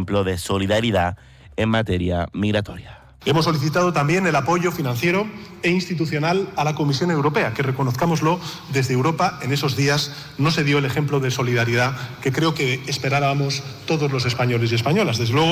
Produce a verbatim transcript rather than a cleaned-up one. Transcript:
ejemplo de solidaridad en materia migratoria. Hemos solicitado también el apoyo financiero e institucional a la Comisión Europea, que reconozcámoslo, desde Europa en esos días no se dio el ejemplo de solidaridad que creo que esperábamos todos los españoles y españolas. Desde luego,